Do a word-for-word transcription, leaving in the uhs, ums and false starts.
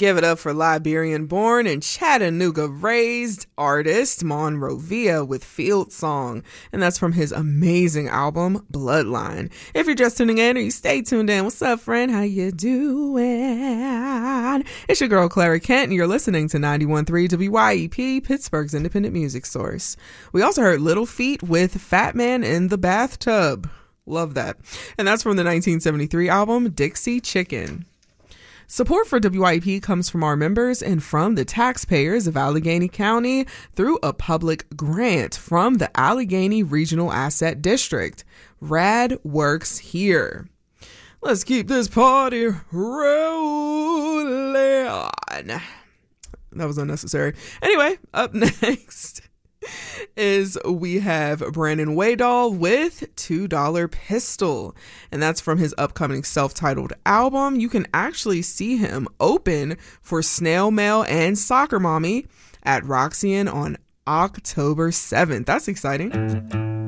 Give it up for Liberian-born and Chattanooga-raised artist Monrovia with Field Song, and that's from his amazing album Bloodline. If you're just tuning in or you stay tuned in, what's up, friend? How you doing? It's your girl Clara Kent, and you're listening to ninety-one point three W Y E P, Pittsburgh's independent music source. We also heard Little Feat with Fat Man in the Bathtub. Love that. And that's from the nineteen seventy-three album Dixie Chicken. Support for W Y E P comes from our members and from the taxpayers of Allegheny County through a public grant from the Allegheny Regional Asset District. Rad works here. Let's keep this party rolling. That was unnecessary. Anyway, up next is we have Brandon Waydall with two dollar Pistol, and that's from his upcoming self-titled album. You can actually see him open for Snail Mail and Soccer Mommy at Roxygen on October seventh. That's exciting.